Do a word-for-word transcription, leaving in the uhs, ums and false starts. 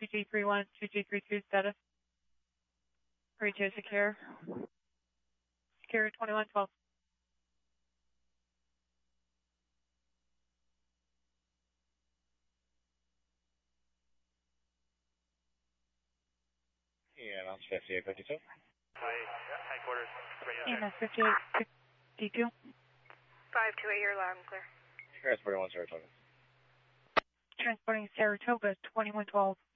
two G three one, two G three two status. Retail secure. Secure twenty-one twelve. Yeah, that's fifty-eight fifty-two. Hi, headquarters. E M S fifty-eight fifty-two. five two eight, you're loud and clear. Transporting one Saratoga. Transporting Saratoga twenty-one twelve.